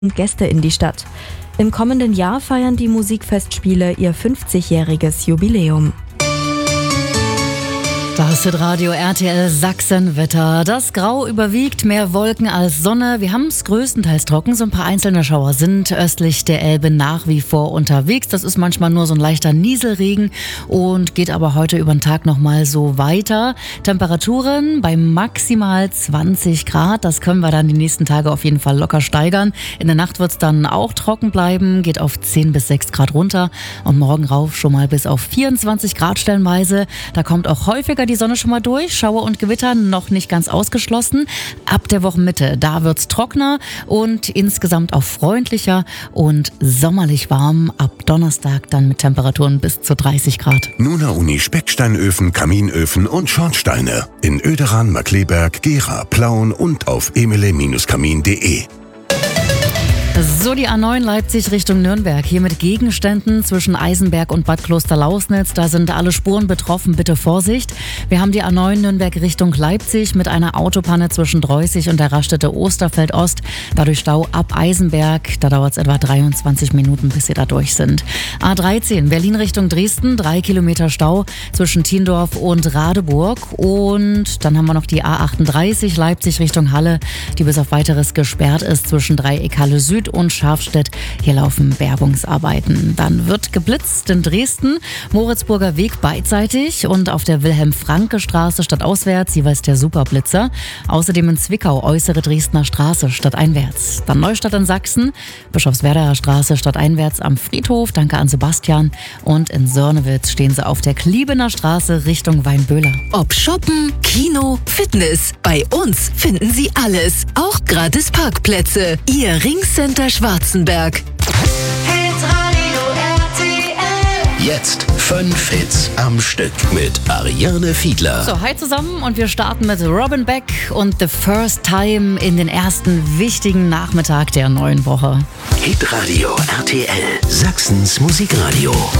Gäste in die Stadt. Im kommenden Jahr feiern die Musikfestspiele ihr 50-jähriges Jubiläum. Das ist Radio RTL Sachsenwetter. Das Grau überwiegt, mehr Wolken als Sonne. Wir haben es größtenteils trocken. So ein paar einzelne Schauer sind östlich der Elbe nach wie vor unterwegs. Das ist manchmal nur so ein leichter Nieselregen und geht aber heute über den Tag nochmal so weiter. Temperaturen bei maximal 20 Grad. Das können wir dann die nächsten Tage auf jeden Fall locker steigern. In der Nacht wird es dann auch trocken bleiben, geht auf 10 bis 6 Grad runter und morgen rauf schon mal bis auf 24 Grad stellenweise. Da kommt auch häufiger die Sonne schon mal durch. Schauer und Gewitter noch nicht ganz ausgeschlossen. Ab der Wochenmitte, da wird's trockener und insgesamt auch freundlicher und sommerlich warm. Ab Donnerstag dann mit Temperaturen bis zu 30 Grad. Nuna Uni Specksteinöfen, Kaminöfen und Schornsteine. In Oederan, Markkleeberg, Gera, Plauen und auf emele-kamin.de. So, die A9 Leipzig Richtung Nürnberg. Hier mit Gegenständen zwischen Eisenberg und Bad Klosterlausnitz. Da sind alle Spuren betroffen. Bitte Vorsicht. Wir haben die A9 Nürnberg Richtung Leipzig mit einer Autopanne zwischen Dreußig und der Raststätte Osterfeld Ost. Dadurch Stau ab Eisenberg. Da dauert es etwa 23 Minuten, bis Sie da durch sind. A13 Berlin Richtung Dresden. 3 Kilometer Stau zwischen Thiendorf und Radeburg. Und dann haben wir noch die A38 Leipzig Richtung Halle, die bis auf weiteres gesperrt ist zwischen Dreieck Halle Süd und Schafstedt. Hier laufen Bergungsarbeiten. Dann wird geblitzt in Dresden, Moritzburger Weg beidseitig und auf der Wilhelm-Franke-Straße stadtauswärts jeweils der Superblitzer. Außerdem in Zwickau äußere Dresdner Straße stadteinwärts. Dann Neustadt in Sachsen, Bischofswerdaer Straße stadteinwärts am Friedhof. Danke an Sebastian. Und in Sörnewitz stehen sie auf der Kliebener Straße Richtung Weinböhler. Ob Shoppen, Kino, Fitness, bei uns finden Sie alles. Auch gratis Parkplätze. Ihr Ringcenter Schwarzenberg. Hitradio RTL. Jetzt 5 Hits am Stück mit Ariane Fiedler. So, hi zusammen und wir starten mit Robin Beck und The First Time in den ersten wichtigen Nachmittag der neuen Woche. Hitradio RTL, Sachsens Musikradio.